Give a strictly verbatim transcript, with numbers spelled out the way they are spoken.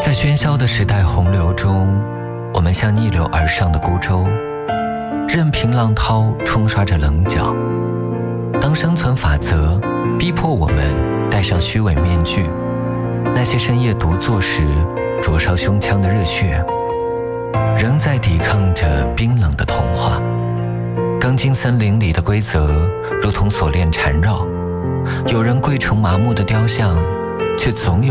在喧嚣的时代洪流中，我们像逆流而上的孤舟，任凭浪涛冲刷着棱角。当生存法则逼迫我们戴上虚伪面具，那些深夜独坐时灼烧胸腔的热血，仍在抵抗着冰冷的童话。钢筋森林里的规则如同锁链缠绕，有人跪成麻木的雕像，却总有